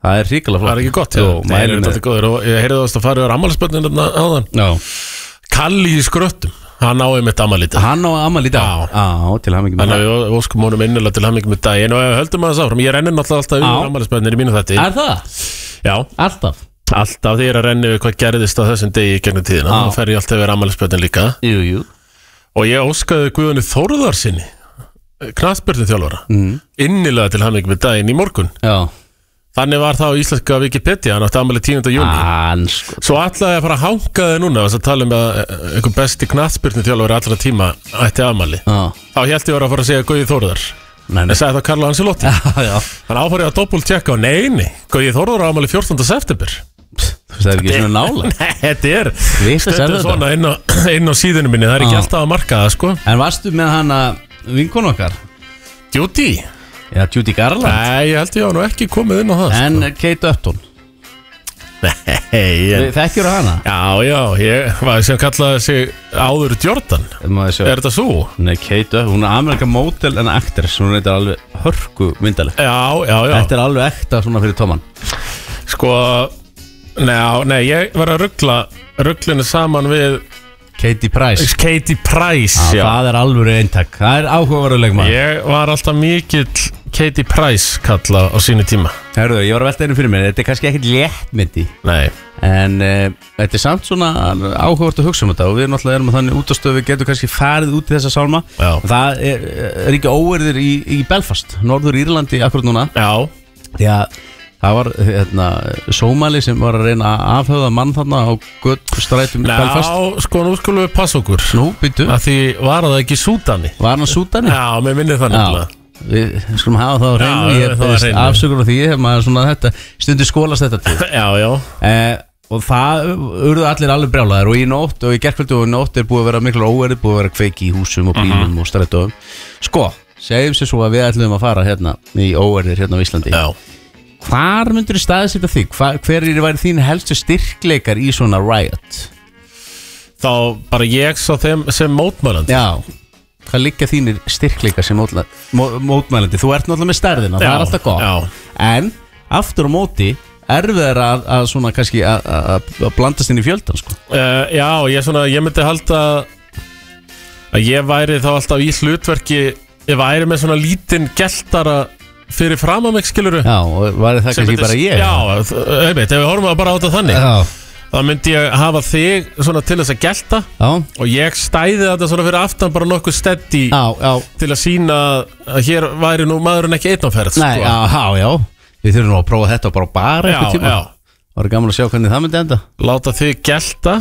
Það er hrikalega flott. Það ekki gott, það er þetta góður. Og ég heyrði það að fara yfir ammælisbörnin áðan. Já. Kalli í skröttum, hann á einmitt ammælið. Hann á ammælið dag. Já, til hamingju með það. Þannig að við óskum honum innilega til hamingju með daginn. Og höldum að það sáfram, ég rennir náttúrulega alltaf yfir ammælisbörnin í mínu þætti. Er það? Já. Alltaf því að renni við hvað gerðist á þessum degi gegnum tíðina. Þá fer ég alltaf yfir ammælisbörnin líka. Jú. Og ég óskaði Guðjóni Þórðarsyni, knattspyrnuþjálfara, innilega til hamingju með daginn í morgun. Já. Þannig var það á íslenska Wikipedia, hann átti afmæli 10. júní. Svo ætlaði að fara að hanga þig núna að tala að einhver besti knattspyrnuþjálfari allra tíma ætti afmæli. Þá hélt ég að fara að segja Guði Þórðar. Ég sagði það Carlo Ancelotti. Hann áfærið að doppeltjekka og nei, Guði Þórðar afmæli 14. september. Það er ekki svona nála. Nei, þetta er svona inn á síðunum minni. Það er ekki alltaf að marka það, sko. En varstu með hana vinkonu okkar? Judy? Já, Judy Garland. Nei, ég held ég á nú ekki komið inn á það. En Kate Upton? Nei. Þekkjur hana? Já, ég var sem kallaði sig áður Jordan. Er þetta svo? Nei, Kate Upton, hún er American model and actress. Hún er alveg hörku myndaleg. Já. Þetta er alveg ekta svona fyrir tóman. Sko, nei, ég var að rugglinu saman við Katie Price. Já. Það er alveg eintak. Það er áhugaveruleg maður. Ég var alltaf mikill Katie Price kalla á sínu tíma. Herðu, ég var að velta einu fyrir mér. Þetta er kannski ekkert léttmyndi. Nei. En þetta er samt svona áhugavert að hugsa um þetta. Og við náttúrulega erum þannig út á stöðu. Við getum kannski farið út í þessa sálma. Já. Það er ekki óverðir í Belfast, Norður Írlandi akkurat núna. Já. Því að það var Sómali sem var að reyna að afhauða mann þarna á göttstrætum Belfast. Já, sko, nú skulum við passa okkur. Nú, býttu. Að því var það ekki Súdani. Var hann Súdani? Já, mér minnir það nefnilega. Við skulum hafa það á hreinu. Ég veist afsökur á því maður svona þetta, stundir skólast þetta til. Já. Og það urðu allir alveg brjálaðir og í nótt og í gerkvöldu og í nótt er búið að vera miklu óverið, búið að vera kveiki í húsum og bílum og strætóum. Sko, segjum sér svo að við ætlum að fara hérna í óverðir hérna á Íslandi. Já. Hvar myndir þú staðsetja þig? Hver væri þín helstu styrkleikar í svona riot? Þá bara ég sá þeim sem mótmælandi. Já. Hvað liggja þínir styrkleikar sem mótmælandi? Þú ert náttúrulega með stærðina, það er alltaf gott. Já. En aftur á móti erfiðar að svona kannski að blandast inn í fjöldan, sko. Já, ég myndi halda að ég væri þá alltaf í hlutverki, ég væri með svona lítinn geltara fyrir fram að mig, skiluru. Já, og væri það kannski bara ég? Já, ef við horfum bara á þetta þannig. Já. þá myndi ég hafa þig svona til þess að gelta og ég stæði þetta svona fyrir aftan bara nokkuð steady til að sína að hér væri nú maðurinn ekki einn á ferð. Nei, já, við þurfum nú að prófa þetta bara eitthvað tíma. Það var gaman að sjá hvernig það myndi enda. Láta þig gelta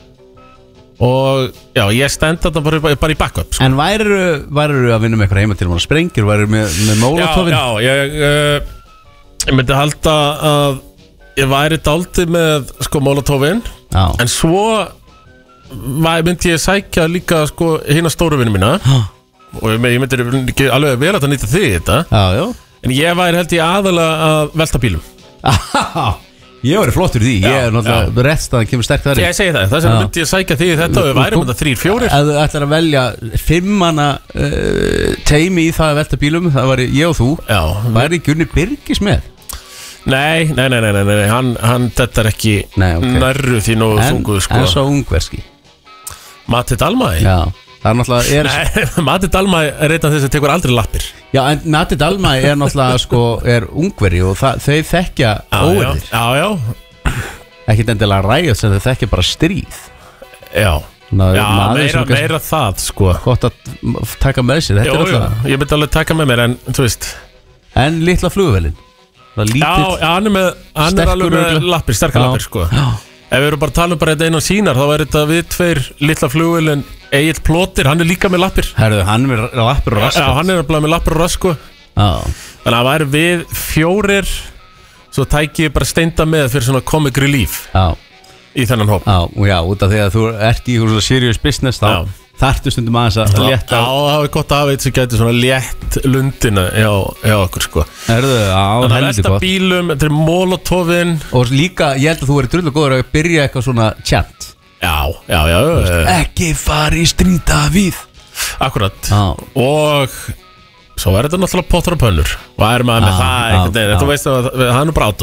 og já, ég stend þetta bara í backup sko. En værirðu að vinna með eitthvað heima til að sprengir, værirðu með mólotofin? Já, ég myndi halda að ég væri dálítið með sko mólotofin, en svo myndi ég sækja líka sko hina stóru vinnu mína og ég myndi ekki alveg vel að nýta þig í þetta, en ég væri held ég aðalega að velta bílum. Ég væri flottur í því, ég er náttúrulega réttstaðan kemur sterk þar í. Ég segi það, þess vegna myndi ég sækja því þetta og við værum þetta 3-4. Ef þú ætlar að velja 5 manna teimi í það að velta bílum, það væri ég og þú, væri Gunni Birgis með? Nei, hann þetta er ekki nærru því nógu þunguð sko. En svo ungverski Matti Dalmæ? Já, það er náttúrulega Nei, Matti Dalmæ er einn af þess að tekur aldrei lappir. Já, en Matti Dalmæ er náttúrulega sko, er ungveri og þau þekkja óverðir. Já. Ekkert endilega ræðið sem þau þekkja bara stríð. Já, meira það sko. Gott að taka með sér. Jó, ég myndi alveg taka með mér, en þú veist. En litla flugvélin? Já, hann er alveg með lappir, sterkar lappir sko. Ef við erum bara að tala um bara þetta einu og sínar, þá er þetta við 2 litla flugvélin Egill Plóter, hann er líka með lappir. Herðu, hann er með lappir og rask. Já, hann er með lappir og rask sko. Þannig að það væri við 4, svo tæki ég bara Steinda með fyrir svona comic relief í þennan hóp. Já, út af því að þú ert í svona serious business þá þarftu stundum aðeins að létta. Já, það er gott að hafa eitt sem getur svona létt lundina hjá okkur sko. Herðu, það er velta bílum, þetta er molotofin. Og líka, ég held að þú verið drullu góður að byrja eitthvað svona chant. Já. Ekki fari í stríta við. Akkurat. Og svo er þetta náttúrulega pottur og pönnur. Og er maður með það einhvern veginn. Þú veist að hann er bara